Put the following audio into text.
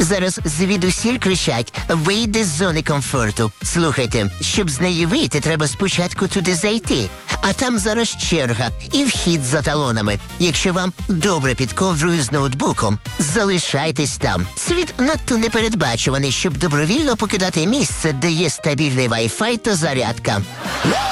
Зараз звідусіль кричать «Вийди з зони комфорту». Слухайте, щоб з неї вийти, треба спочатку туди зайти. А там зараз черга і вхід за талонами. Якщо вам добре під ковдрою з ноутбуком, залишайтесь там. Світ надто непередбачуваний, щоб добровільно покидати місце, де є стабільний Wi-Fi та зарядка.